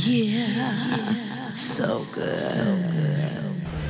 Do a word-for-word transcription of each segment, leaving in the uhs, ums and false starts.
Yeah, so good. So good.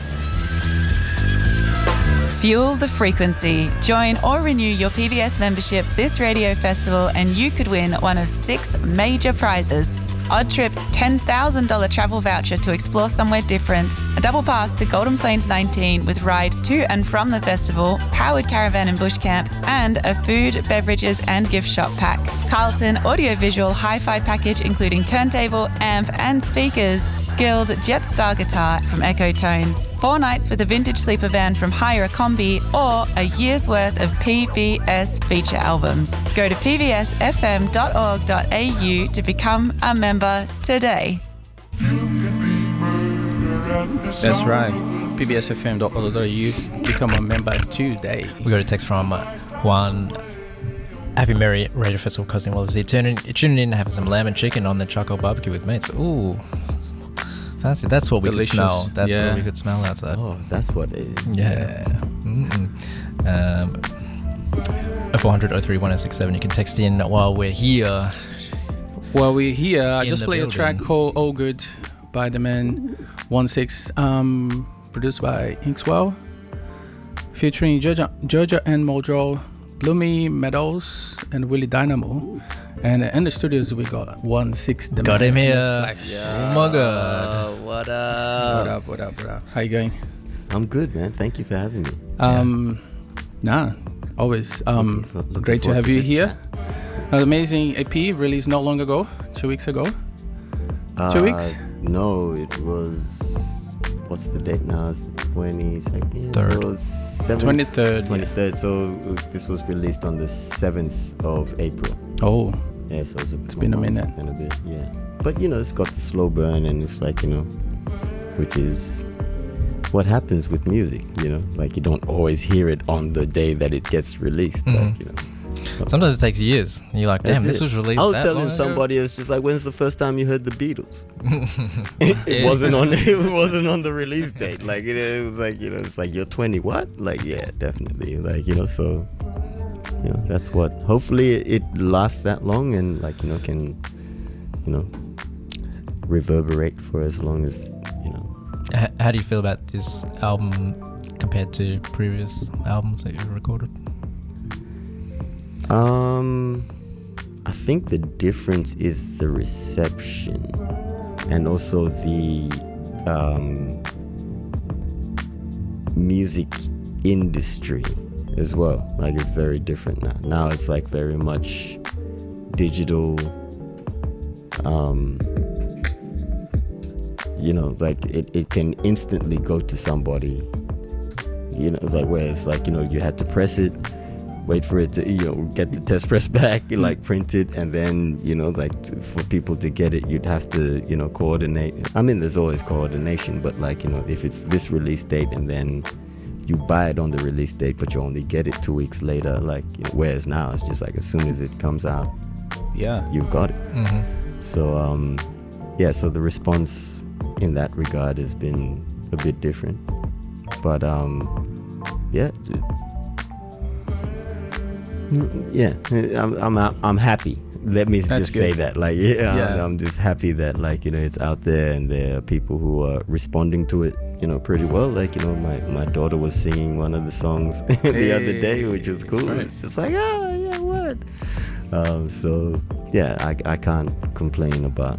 Fuel the frequency. Join or renew your P B S membership this radio festival and you could win one of six major prizes. Odd Trip's ten thousand dollars travel voucher to explore somewhere different, a double pass to Golden Plains nineteen with ride to and from the festival, powered caravan and bush camp, and a food, beverages and gift shop pack. Carlton audiovisual hi-fi package including turntable, amp and speakers. Guild Jetstar guitar from Echo Tone. Four nights with a vintage sleeper van from Hire a Combi, or a year's worth of P B S feature albums. Go to p b s f m dot org dot a u to become a member today. That's right. p b s f m dot org dot a u. Become a member today. We got a text from uh, Juan. Happy Merry Radio Festival cousin Wallace here. Tuning in, tuning in, having some lamb and chicken on the charcoal barbecue with mates. Ooh. Fancy. That's what we Delicious. could smell. That's Yeah. what we could smell outside. Oh, that's what it is. Yeah. Mm-mm. Um, four hundred oh three one oh six seven. You can text in while we're here. While we're here, I In just the played building. a track called All Good by the man one six, um, produced by Inkswell, featuring Georgia, Georgia and Muldrow, Bloomy Meadows, and Willie Dynamo. And in the studios, we got one six. The Got man him in the here. flesh. Oh my god. Oh, what up? What up, what up, what up? How you going? I'm good, man. Thank you for having me. Um, Nah, always. Um, Looking for- looking great to forward have to you this here. chat. An amazing E P released not long ago, two weeks ago. Uh, Two weeks? No, it was. What's the date now? It's the twenty-second? Third. So seventh, twenty-third. Yeah. twenty-third. So uh, this was released on the seventh of April. Oh, Yeah, so it's, a, it's been a minute. And a bit, yeah. But you know, it's got the slow burn, and it's like, you know, which is what happens with music. You know, like you don't always hear it on the day that it gets released. Mhm. Like, you know. Sometimes it takes years. You're like, damn, That's this it. was released. I was that telling long somebody, it was just like, when's the first time you heard the Beatles? Ago? it wasn't on. It wasn't on the release date. Like it, it was like, you know, it's like you're twenty. What? Like yeah, definitely. Like you know, so you know, that's what. Hopefully, it, it lasts that long and like you know can, you know, reverberate for as long as you know. H- How do you feel about this album compared to previous albums that you recorded? Um, I think the difference is the reception and also the um, music industry as well. Like it's very different now. Now it's like very much digital. Um, you know, like it, it can instantly go to somebody. You know, like where it's like, you know, you had to press it, wait for it to, you know, get the test press back, like print it, and then, you know, like to, for people to get it, you'd have to, you know, coordinate. I mean, there's always coordination, but like, you know, if it's this release date and then you buy it on the release date, but you only get it two weeks later, like, you know, whereas now it's just like as soon as it comes out, yeah. you've got it. Mm-hmm. So, um, yeah, so the response in that regard has been a bit different. But, um, yeah, it's, yeah, I'm I'm I'm happy. Let me That's just say good. that, like, yeah, Yeah. I'm, I'm just happy that, like, you know, it's out there and there are people who are responding to it, you know, pretty well. Like, you know, my, my daughter was singing one of the songs the other day, which was That's cool. right. It's just like, oh yeah, what? Um, so yeah, I I can't complain about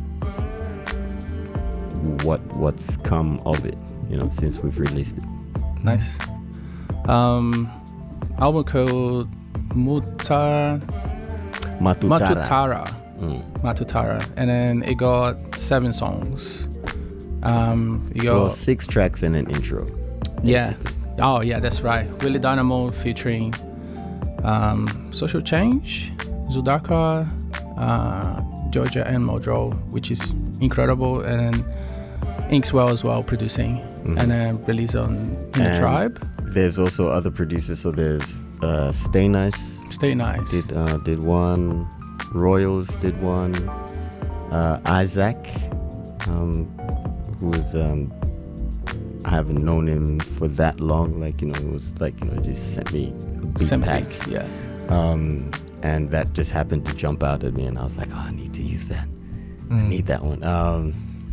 what what's come of it, you know, since we've released it. Nice. Um, album called Mutar Matutara. Matutara. Mm. Matutara, and then it got seven songs. Um, you got Well, six tracks and an intro. yeah. basically. Oh yeah, that's right. Willie Dynamo featuring um, Social Change, Zudaka, uh, Georgia and Muldrow, which is incredible, and then Inkswell as well producing, Mhm. and then release on In the And Tribe. There's also other producers. So there's uh, Stay Nice Stay Nice. did uh, did one, Royals did one, uh, Isaac, um, who was um, I haven't known him for that long. Like, you know, it was like, you know, just sent me a beat Some pack, beats, yeah. um, and that just happened to jump out at me, and I was like, oh, I need to use that. I Mm. need that one. Um,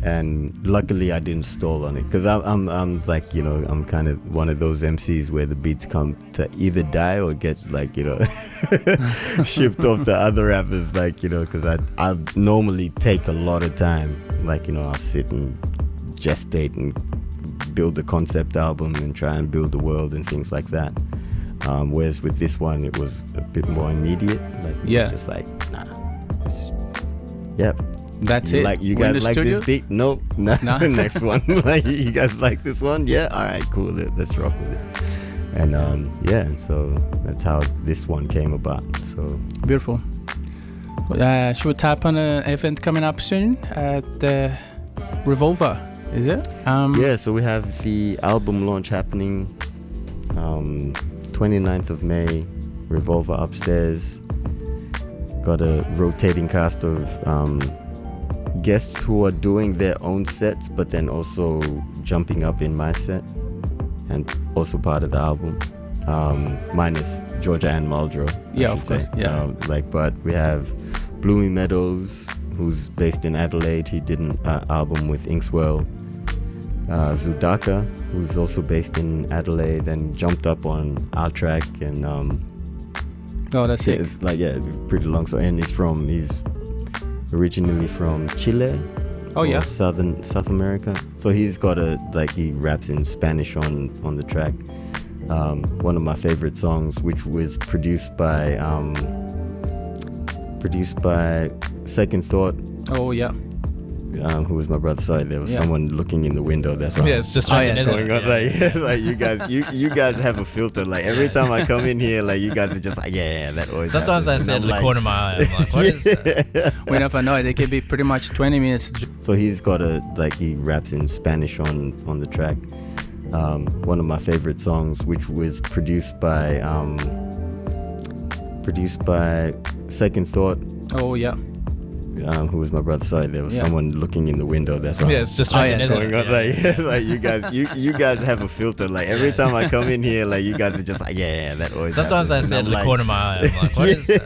and luckily I didn't stall on it because I'm, I'm I'm like you know I'm kind of one of those M Cs where the beats come to either die or get like you know shipped off to other rappers, like you know because I I normally take a lot of time, like you know I'll sit and gestate and build a concept album and try and build the world and things like that. Um, whereas with this one, it was a bit more immediate. Like it Yeah. was just like, nah, it's, yeah. That's You it. Like you We're in guys the like studio? this beat? Nope. No. No. Next one. Like you guys like this one? Yeah. All right. Cool. Let- Let's rock with it. And um, yeah. And so that's how this one came about. So Beautiful. Uh, should we tap on an event coming up soon at the Revolver? Is it? Um, yeah. So we have the album launch happening um, twenty-ninth of May. Revolver upstairs. Got a rotating cast of um, guests who are doing their own sets, but then also jumping up in my set, and also part of the album. Um, minus Georgia Ann Muldrow. I Yeah, should of course, say. yeah. Um, like, but we have Bloomy Meadows, who's based in Adelaide. He did an uh, album with Inkswell. Uh, Zudaka, who's also based in Adelaide and jumped up on our track, and um, Oh, that's yeah, it. it's like yeah, pretty long. So and he's from he's originally from Chile. Oh, or yeah. Southern South America. So he's got a like he raps in Spanish on on the track. Um, one of my favorite songs, which was produced by um, produced by Second Thought, Oh, yeah. um, who was my brother. Sorry, there was Yeah. someone looking in the window. That's why. Yeah, it's just Oh, yeah, it's it's Going on, yeah. like, like you guys, you you guys have a filter. Like every time I come in here, like you guys are just like, yeah, yeah that always. Sometimes I happens. see And out of I'm the like- corner of my eye. I'm like, what is that? We never know. They can be pretty much twenty minutes. So he's got a like he raps in Spanish on on the track. Um, one of my favorite songs, which was produced by um, produced by Second Thought, Oh, yeah. um, who was my brother. Sorry, there was Yeah. someone looking in the window. That's why. Yeah, it's just Oh, yeah, it's it's Going on, yeah. like, like you guys, you you guys have a filter. Like every time I come in here, like you guys are just like, yeah, yeah that always. Sometimes I happens. see out And of the I'm corner of my eye. I'm like, what is that?